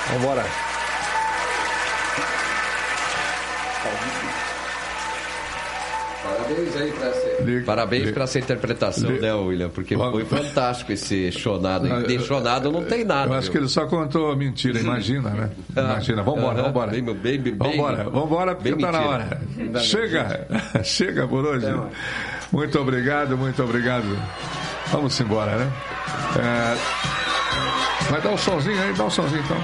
Vambora. Parabéns para essa interpretação, né, William? Porque foi fantástico esse chonado. De chonado não tem nada. Eu acho que ele só contou mentira, imagina, né? Imagina. Vambora. Vambora, porque tá na hora. Chega por hoje. Muito obrigado. Vamos embora, né? Vai dar um somzinho aí, então.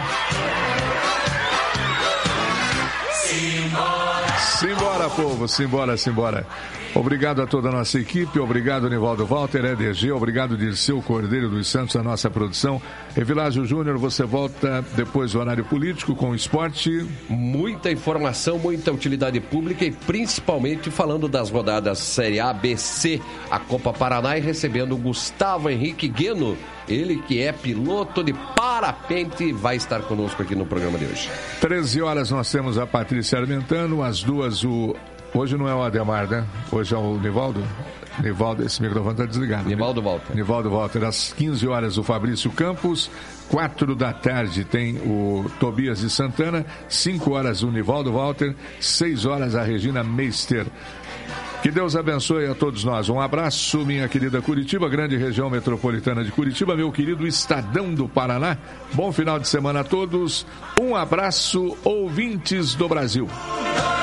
Simbora, povo, simbora. Obrigado a toda a nossa equipe, obrigado Nivaldo Walter, EDG, obrigado Dirceu Cordeiro dos Santos, a nossa produção. Evilásio Júnior, você volta depois do horário político com o esporte. Muita informação, muita utilidade pública e principalmente falando das rodadas Série A, B, C, a Copa Paraná e recebendo o Gustavo Henrique Gueno, ele que é piloto de parapente, vai estar conosco aqui no programa de hoje. 13 horas nós temos a Patrícia Armentano, às 2 Hoje não é o Ademar, né? Hoje é o Nivaldo. Nivaldo, esse microfone está desligado. Nivaldo Walter. Às 15 horas o Fabrício Campos. 4 da tarde tem o Tobias de Santana. 5 horas o Nivaldo Walter. 6 horas a Regina Meister. Que Deus abençoe a todos nós. Um abraço, minha querida Curitiba, grande região metropolitana de Curitiba, meu querido Estadão do Paraná. Bom final de semana a todos. Um abraço, ouvintes do Brasil.